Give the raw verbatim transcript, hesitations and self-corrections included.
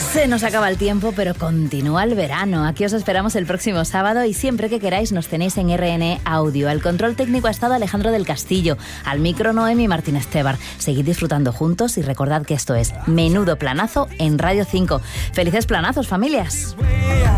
Se nos acaba el tiempo, pero continúa el verano. Aquí os esperamos el próximo sábado y siempre que queráis nos tenéis en R N E Audio. Al control técnico ha estado Alejandro del Castillo, al micro Noemi Martínez Tebar. Seguid disfrutando juntos y recordad que esto es Menudo Planazo en Radio cinco. ¡Felices planazos, familias!